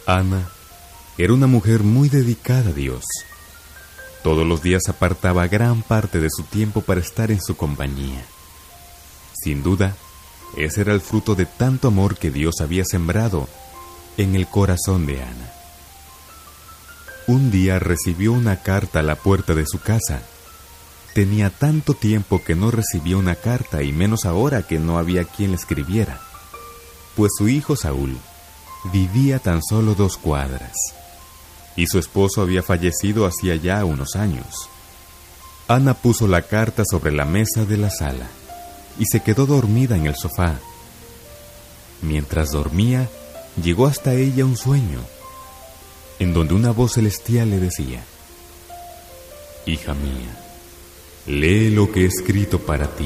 Ana era una mujer muy dedicada a Dios. Todos los días apartaba gran parte de su tiempo para estar en su compañía. Sin duda, ese era el fruto de tanto amor que Dios había sembrado en el corazón de Ana. Un día recibió una carta a la puerta de su casa. Tenía tanto tiempo que no recibía una carta, y menos ahora que no había quien le escribiera, pues su hijo Saúl vivía tan solo 2 cuadras, y su esposo había fallecido hacía ya unos años. Ana puso la carta sobre la mesa de la sala y se quedó dormida en el sofá. Mientras dormía, llegó hasta ella un sueño, en donde una voz celestial le decía: «Hija mía, lee lo que he escrito para ti».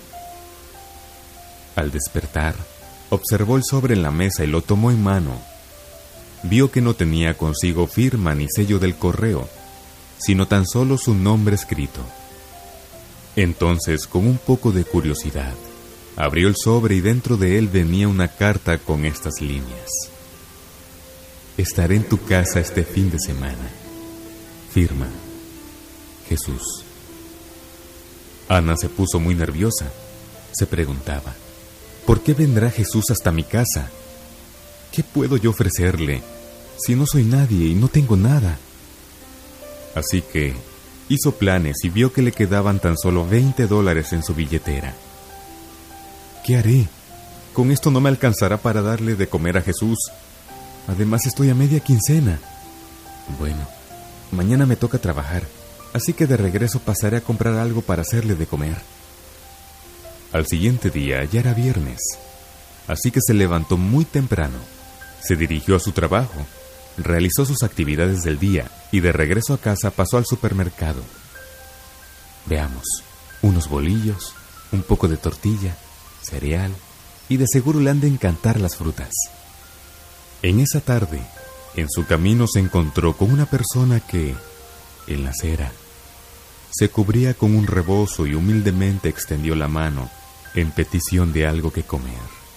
Al despertar, observó el sobre en la mesa y lo tomó en mano. Vio que no tenía consigo firma ni sello del correo, sino tan solo su nombre escrito. Entonces, con un poco de curiosidad, abrió el sobre y dentro de él venía una carta con estas líneas: «Estaré en tu casa este fin de semana. Firma, Jesús». Ana se puso muy nerviosa. Se preguntaba: ¿por qué vendrá Jesús hasta mi casa? ¿Qué puedo yo ofrecerle si no soy nadie y no tengo nada? Así que hizo planes y vio que le quedaban tan solo $20 en su billetera. ¿Qué haré? Con esto no me alcanzará para darle de comer a Jesús. Además, estoy a media quincena. Bueno, mañana me toca trabajar, así que de regreso pasaré a comprar algo para hacerle de comer. Al siguiente día ya era viernes, así que se levantó muy temprano, se dirigió a su trabajo, realizó sus actividades del día y de regreso a casa pasó al supermercado. Veamos, unos bolillos, un poco de tortilla, cereal, y de seguro le han de encantar las frutas. En esa tarde, en su camino se encontró con una persona que, en la acera, se cubría con un rebozo y humildemente extendió la mano en petición de algo que comer.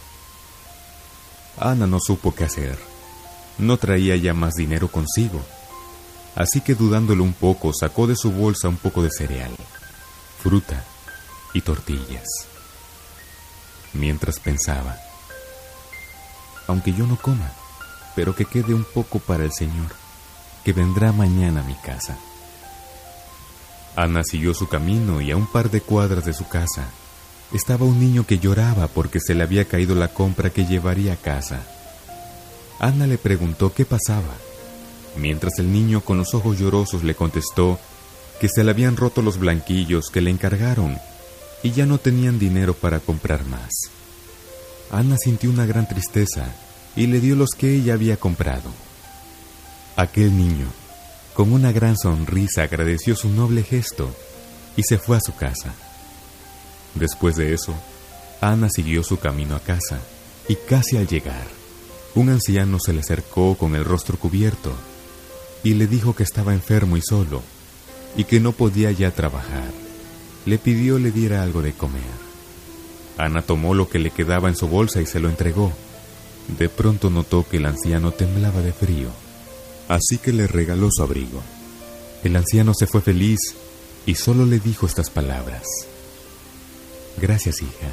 Ana no supo qué hacer. No traía ya más dinero consigo, así que dudándolo un poco, sacó de su bolsa un poco de cereal, fruta y tortillas. Mientras pensaba: aunque yo no coma, pero que quede un poco para el Señor, que vendrá mañana a mi casa. Ana siguió su camino y a un par de cuadras de su casa estaba un niño que lloraba porque se le había caído la compra que llevaría a casa. Ana le preguntó qué pasaba, mientras el niño con los ojos llorosos le contestó que se le habían roto los blanquillos que le encargaron y ya no tenían dinero para comprar más. Ana sintió una gran tristeza y le dio los que ella había comprado. Aquel niño, con una gran sonrisa, agradeció su noble gesto y se fue a su casa. Después de eso, Ana siguió su camino a casa y casi al llegar, un anciano se le acercó con el rostro cubierto y le dijo que estaba enfermo y solo y que no podía ya trabajar. Le pidió le diera algo de comer. Ana tomó lo que le quedaba en su bolsa y se lo entregó. De pronto notó que el anciano temblaba de frío, así que le regaló su abrigo. El anciano se fue feliz y solo le dijo estas palabras: «Gracias, hija».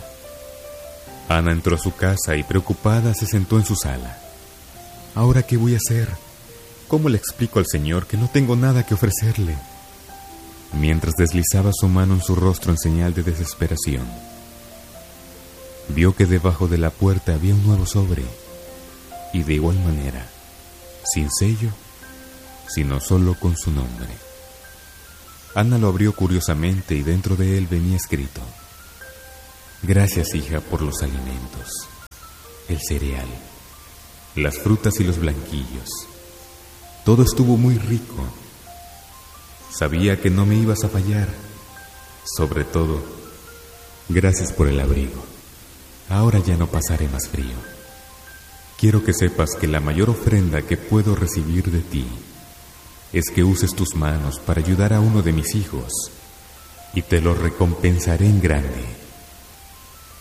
Ana entró a su casa y preocupada se sentó en su sala. ¿Ahora qué voy a hacer? ¿Cómo le explico al Señor que no tengo nada que ofrecerle? Mientras deslizaba su mano en su rostro en señal de desesperación, vio que debajo de la puerta había un nuevo sobre, y de igual manera, sin sello, sino solo con su nombre. Ana lo abrió curiosamente y dentro de él venía escrito: «Gracias, hija, por los alimentos, el cereal, las frutas y los blanquillos. Todo estuvo muy rico. Sabía que no me ibas a fallar. Sobre todo, gracias por el abrigo. Ahora ya no pasaré más frío. Quiero que sepas que la mayor ofrenda que puedo recibir de ti es que uses tus manos para ayudar a uno de mis hijos, y te lo recompensaré en grande».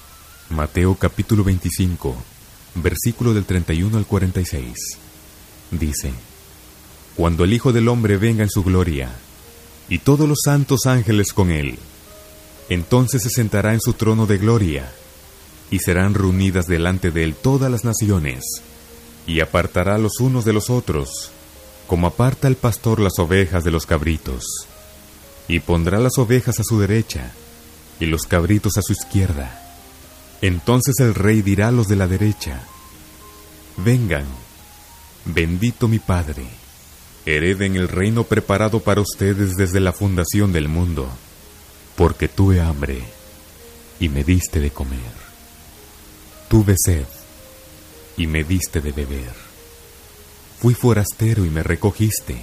Mateo capítulo 25, versículo del 31 al 46. dice: cuando el Hijo del Hombre venga en su gloria, y todos los santos ángeles con él, entonces se sentará en su trono de gloria, y serán reunidas delante de él todas las naciones, y apartará los unos de los otros, como aparta el pastor las ovejas de los cabritos, y pondrá las ovejas a su derecha, y los cabritos a su izquierda. Entonces el rey dirá a los de la derecha: vengan, bendito mi Padre, hereden el reino preparado para ustedes desde la fundación del mundo, porque tuve hambre, y me diste de comer. Tuve sed, y me diste de beber. Fui forastero, y me recogiste.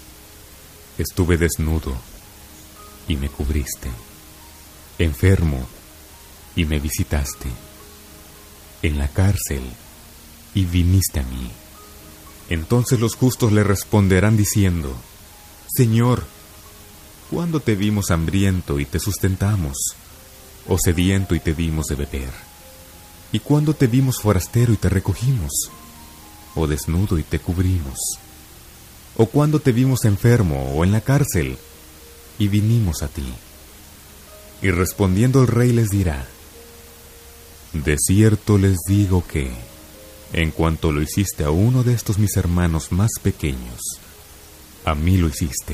Estuve desnudo, y me cubriste. Enfermo, y me visitaste. En la cárcel, y viniste a mí. Entonces los justos le responderán diciendo: Señor, ¿cuándo te vimos hambriento y te sustentamos, o sediento y te dimos de beber? ¿Y cuándo te vimos forastero y te recogimos, o desnudo y te cubrimos? ¿O cuándo te vimos enfermo o en la cárcel y vinimos a ti? Y respondiendo el rey les dirá: de cierto les digo que, en cuanto lo hiciste a uno de estos mis hermanos más pequeños, a mí lo hiciste.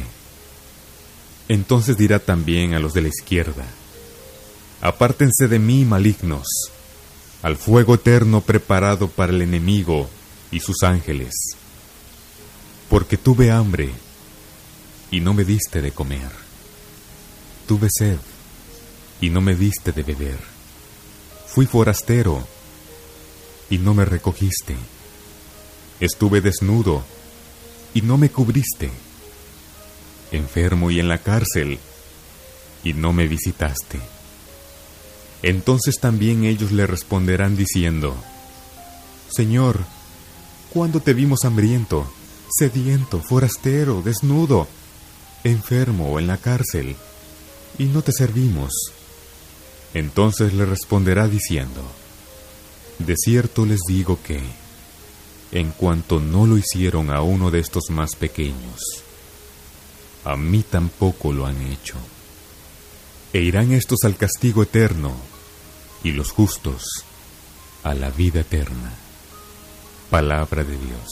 Entonces dirá también a los de la izquierda: apártense de mí, malignos, al fuego eterno preparado para el enemigo y sus ángeles. Porque tuve hambre, y no me diste de comer. Tuve sed, y no me diste de beber. Fui forastero, y no me recogiste. Estuve desnudo, y no me cubriste. Enfermo y en la cárcel, y no me visitaste. Entonces también ellos le responderán diciendo: Señor, ¿cuándo te vimos hambriento, sediento, forastero, desnudo, enfermo o en la cárcel, y no te servimos? Entonces le responderá diciendo: de cierto les digo que, en cuanto no lo hicieron a uno de estos más pequeños, a mí tampoco lo han hecho. E irán estos al castigo eterno, y los justos a la vida eterna. Palabra de Dios.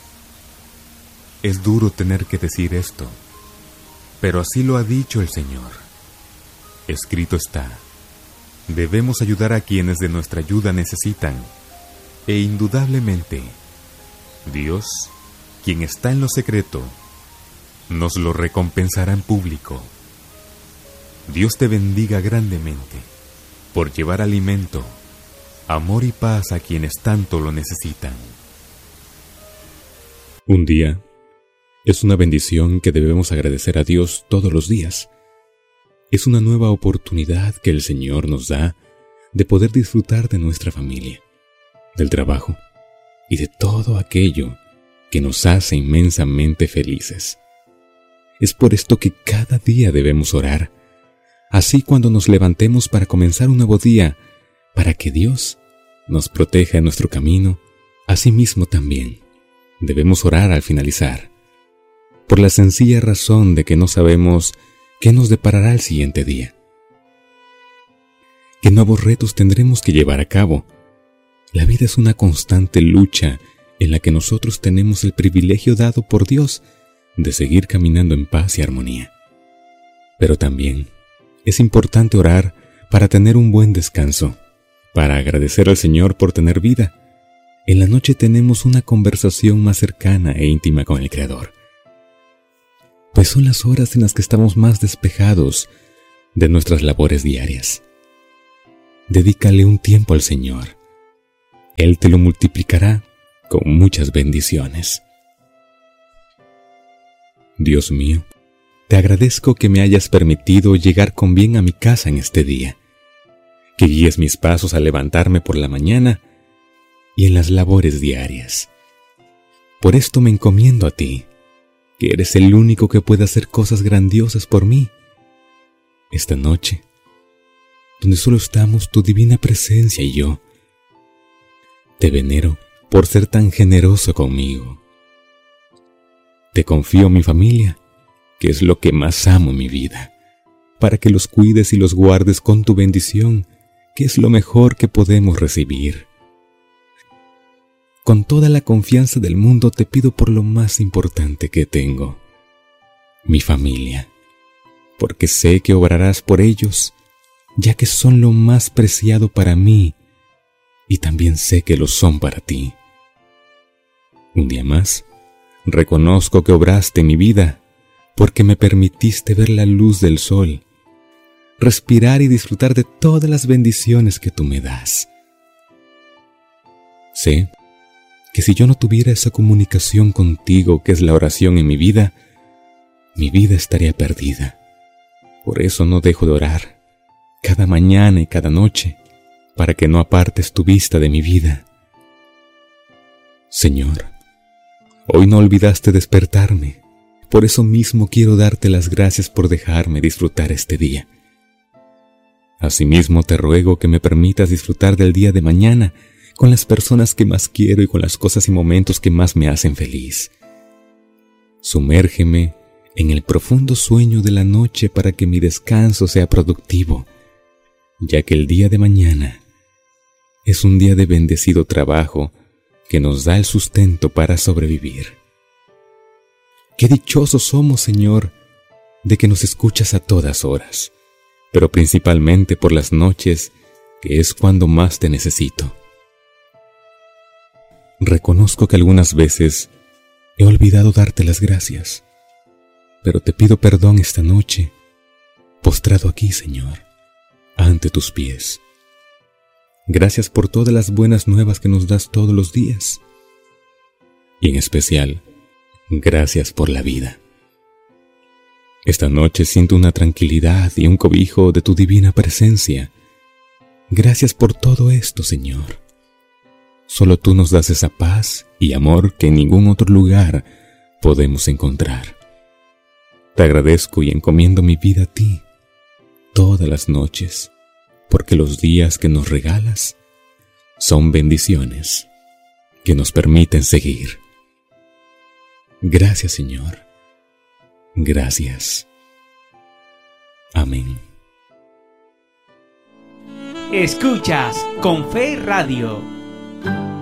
Es duro tener que decir esto, pero así lo ha dicho el Señor. Escrito está: debemos ayudar a quienes de nuestra ayuda necesitan, e indudablemente, Dios, quien está en lo secreto, nos lo recompensará en público. Dios te bendiga grandemente por llevar alimento, amor y paz a quienes tanto lo necesitan. Un día es una bendición que debemos agradecer a Dios todos los días. Es una nueva oportunidad que el Señor nos da de poder disfrutar de nuestra familia, del trabajo y de todo aquello que nos hace inmensamente felices. Es por esto que cada día debemos orar, así cuando nos levantemos para comenzar un nuevo día, para que Dios nos proteja en nuestro camino. Asimismo también debemos orar al finalizar, por la sencilla razón de que no sabemos qué nos deparará el siguiente día. ¿Qué nuevos retos tendremos que llevar a cabo? La vida es una constante lucha en la que nosotros tenemos el privilegio dado por Dios de seguir caminando en paz y armonía. Pero también es importante orar para tener un buen descanso, para agradecer al Señor por tener vida. En la noche tenemos una conversación más cercana e íntima con el Creador, pues son las horas en las que estamos más despejados de nuestras labores diarias. Dedícale un tiempo al Señor. Él te lo multiplicará con muchas bendiciones. Dios mío, te agradezco que me hayas permitido llegar con bien a mi casa en este día, que guíes mis pasos al levantarme por la mañana y en las labores diarias. Por esto me encomiendo a ti, que eres el único que puede hacer cosas grandiosas por mí. Esta noche, donde solo estamos tu divina presencia y yo, te venero por ser tan generoso conmigo. Te confío mi familia, que es lo que más amo en mi vida, para que los cuides y los guardes con tu bendición, que es lo mejor que podemos recibir. Con toda la confianza del mundo te pido por lo más importante que tengo, mi familia, porque sé que obrarás por ellos, ya que son lo más preciado para mí, y también sé que lo son para ti. Un día más, reconozco que obraste en mi vida, porque me permitiste ver la luz del sol, respirar y disfrutar de todas las bendiciones que tú me das. Sé que si yo no tuviera esa comunicación contigo que es la oración en mi vida estaría perdida. Por eso no dejo de orar, cada mañana y cada noche, para que no apartes tu vista de mi vida. Señor, hoy no olvidaste despertarme, por eso mismo quiero darte las gracias por dejarme disfrutar este día. Asimismo te ruego que me permitas disfrutar del día de mañana con las personas que más quiero y con las cosas y momentos que más me hacen feliz. Sumérgeme en el profundo sueño de la noche para que mi descanso sea productivo, ya que el día de mañana es un día de bendecido trabajo que nos da el sustento para sobrevivir. Qué dichosos somos, Señor, de que nos escuchas a todas horas, pero principalmente por las noches, que es cuando más te necesito. Reconozco que algunas veces he olvidado darte las gracias, pero te pido perdón esta noche, postrado aquí, Señor, ante tus pies. Gracias por todas las buenas nuevas que nos das todos los días. Y en especial, gracias por la vida. Esta noche siento una tranquilidad y un cobijo de tu divina presencia. Gracias por todo esto, Señor. Solo tú nos das esa paz y amor que en ningún otro lugar podemos encontrar. Te agradezco y encomiendo mi vida a ti todas las noches, porque los días que nos regalas son bendiciones que nos permiten seguir. Gracias, Señor. Gracias. Amén. Escuchas Con Fe Radio.